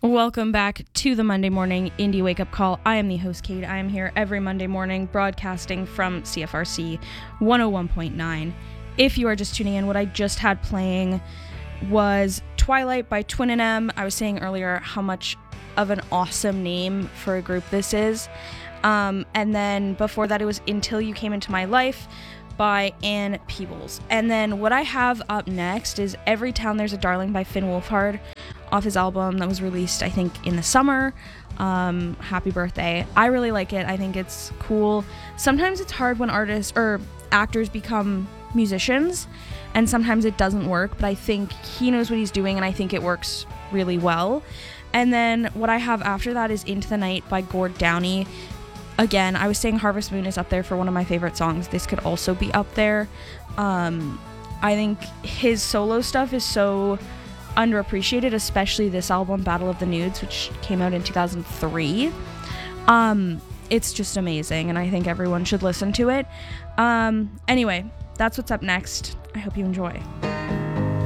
Welcome back to the Monday Morning Indie Wake Up Call. I am the host, Kate. I am here every Monday morning broadcasting from CFRC 101.9. If you are just tuning in, what I just had playing was Twilight by Twin and M. I was saying earlier how much of an awesome name for a group this is. And then before that, it was Until You Came Into My Life by Ann Peebles. And then what I have up next is Every Town There's a Darling by Finn Wolfhard, off his album that was released, I think, in the summer. Happy birthday. I really like it. I think it's cool. Sometimes it's hard when artists or actors become musicians, and sometimes it doesn't work, but I think he knows what he's doing, and I think it works really well. And then what I have after that is Into the Night by Gord Downie. Again, I was saying Harvest Moon is up there for one of my favorite songs. This could also be up there. I think his solo stuff is so underappreciated, especially this album, Battle of the Nudes, which came out in 2003. It's just amazing, and I think everyone should listen to it. Anyway, that's what's up next. I hope you enjoy.